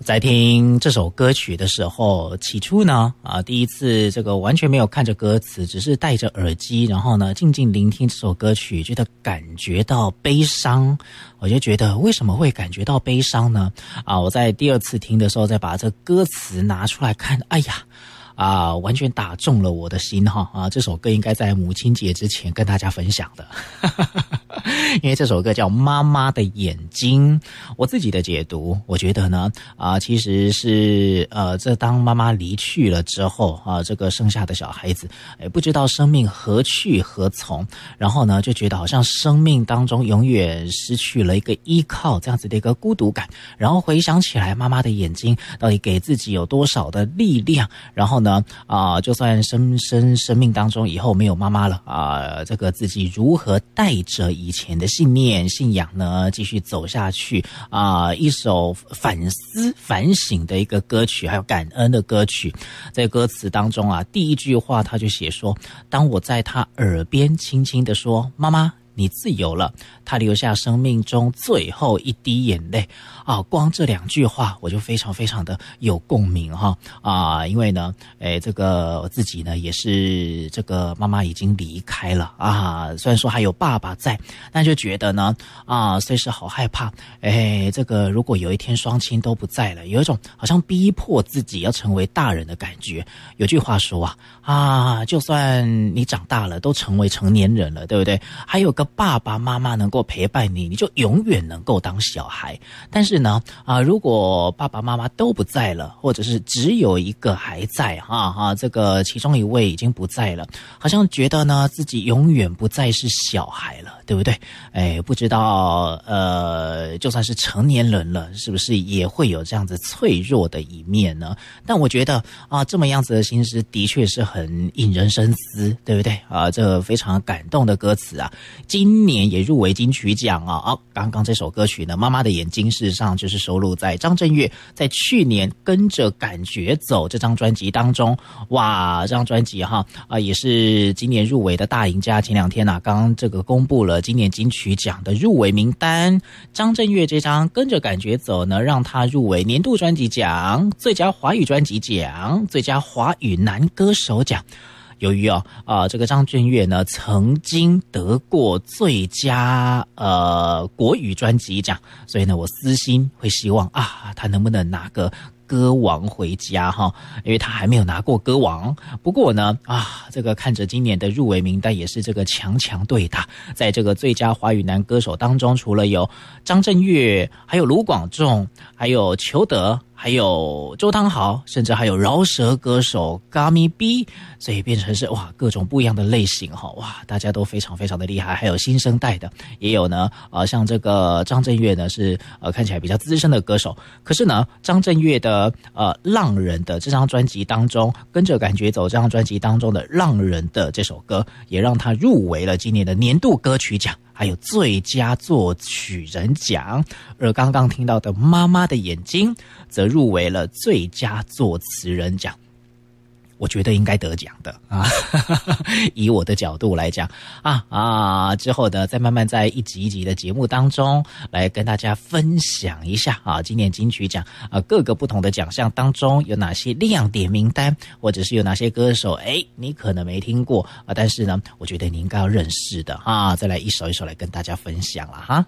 在听这首歌曲的时候，起初呢，第一次这个完全没有看着歌词，只是戴着耳机，然后呢，静静聆听这首歌曲，觉得感觉到悲伤。我就觉得为什么会感觉到悲伤呢？我在第二次听的时候，再把这歌词拿出来看，哎呀！完全打中了我的心哈！这首歌应该在母亲节之前跟大家分享的，因为这首歌叫《妈妈的眼睛》。我自己的解读，我觉得呢，其实是这当妈妈离去了之后这个剩下的小孩子，不知道生命何去何从，然后呢，就觉得好像生命当中永远失去了一个依靠，这样子的一个孤独感。然后回想起来，妈妈的眼睛到底给自己有多少的力量，然后呢，就算生命当中以后没有妈妈了这个自己如何带着以前的信念信仰呢继续走下去一首反思反省的一个歌曲，还有感恩的歌曲。在歌词当中第一句话他就写说，当我在他耳边轻轻地说，妈妈你自由了，他留下生命中最后一滴眼泪光这两句话我就非常非常的有共鸣因为呢这个我自己呢也是这个妈妈已经离开了虽然说还有爸爸在，但就觉得呢虽是好害怕这个如果有一天双亲都不在了，有一种好像逼迫自己要成为大人的感觉。有句话说就算你长大了都成为成年人了，对不对？还有个爸爸妈妈能够陪伴你，你就永远能够当小孩。但是呢如果爸爸妈妈都不在了，或者是只有一个还在这个其中一位已经不在了，好像觉得呢自己永远不再是小孩了，对不对？不知道就算是成年人了，是不是也会有这样子脆弱的一面呢？但我觉得这么样子的心思的确是很引人深思，对不对？这非常感动的歌词今年也入围金曲奖刚刚这首歌曲呢，《妈妈的眼睛》事实上就是收录在张震岳在去年跟着感觉走这张专辑当中。哇，这张专辑也是今年入围的大赢家。前两天刚刚这个公布了今年金曲奖的入围名单，张震岳这张跟着感觉走呢，让他入围年度专辑奖、最佳华语专辑奖、最佳华语男歌手奖。由于这个张震岳呢曾经得过最佳国语专辑奖，所以呢我私心会希望他能不能拿个歌王回家因为他还没有拿过歌王。不过呢这个看着今年的入围名单也是这个强对打，在这个最佳华语男歌手当中，除了有张震岳，还有卢广仲，还有裘德，还有周汤豪，甚至还有饶舌歌手 Gummy B， 所以变成是各种不一样的类型大家都非常非常的厉害。还有新生代的也有呢像这个张震岳呢是看起来比较资深的歌手，可是呢张震岳的浪人的这张专辑当中，跟着感觉走这张专辑当中的浪人的这首歌，也让他入围了今年的年度歌曲奖，还有最佳作曲人奖。而刚刚听到的《妈妈的眼睛》则入围了最佳作词人奖。我觉得应该得奖的以我的角度来讲之后呢再慢慢在一集一集的节目当中来跟大家分享一下今年金曲奖各个不同的奖项当中有哪些亮点名单，或者是有哪些歌手你可能没听过但是呢我觉得你应该要认识的再来一首一首来跟大家分享了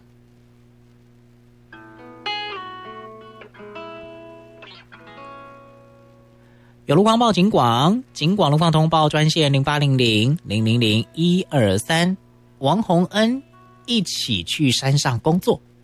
有路况报警广路况通报专线0800-000-123，王洪恩一起去山上工作。